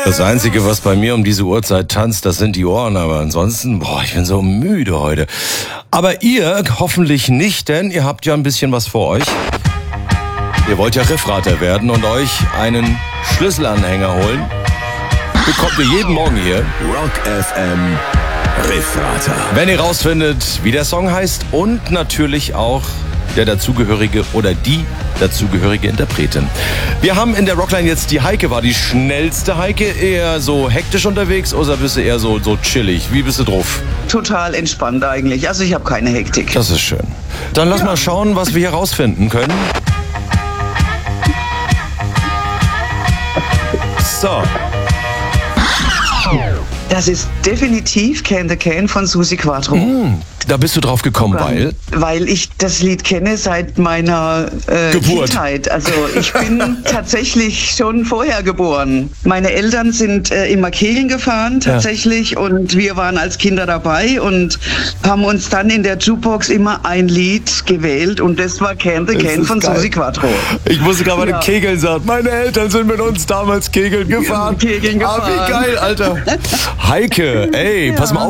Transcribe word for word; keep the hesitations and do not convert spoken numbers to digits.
Das Einzige, was bei mir um diese Uhrzeit tanzt, das sind die Ohren. Aber ansonsten, boah, ich bin so müde heute. Aber ihr hoffentlich nicht, denn ihr habt ja ein bisschen was vor euch. Ihr wollt ja Riffrater werden und euch einen Schlüsselanhänger holen. Bekommt ihr jeden Morgen hier. Rock F M Riffrater. Wenn ihr rausfindet, wie der Song heißt und natürlich auch der dazugehörige oder die dazugehörige Interpretin. Wir haben in der Rockline jetzt die Heike. War die schnellste Heike eher so hektisch unterwegs oder bist du eher so, so chillig? Wie bist du drauf? Total entspannt eigentlich. Also ich habe keine Hektik. Das ist schön. Dann lass ja. mal schauen, was wir hier rausfinden können. So. Das ist definitiv Can the Can von Suzi Quatro. Mm, da bist du drauf gekommen, weil? Weil ich das Lied kenne seit meiner äh, Geburt. Kindheit. Also ich bin tatsächlich schon vorher geboren. Meine Eltern sind äh, immer Kegeln gefahren tatsächlich ja. und wir waren als Kinder dabei und haben uns dann in der Jukebox immer ein Lied gewählt und das war Can the Can von Suzi Quatro. Ich musste gerade ja. mal den Kegeln sagen. Meine Eltern sind mit uns damals Kegeln gefahren. Kegeln gefahren. Ah, wie geil, Alter. Heike, ey, ja. pass mal auf.